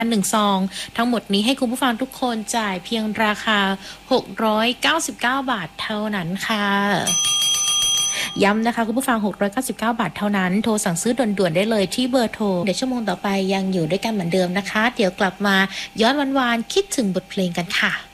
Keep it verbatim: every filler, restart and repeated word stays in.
หนึ่งซองทั้งหมดนี้ให้คุณผู้ฟังทุกคนจ่ายเพียงราคาหกร้อยเก้าสิบเก้าบาทเท่านั้นค่ะย้ำนะคะคุณผู้ฟังหกร้อยเก้าสิบเก้าบาทเท่านั้นโทรสั่งซื้อด่วนๆได้เลยที่เบอร์โทรเดี๋ยวชั่วโมงต่อไปยังอยู่ด้วยกันเหมือนเดิมนะคะเดี๋ยวกลับมาย้อนวันๆคิดถึงบทเพลงกันค่ะ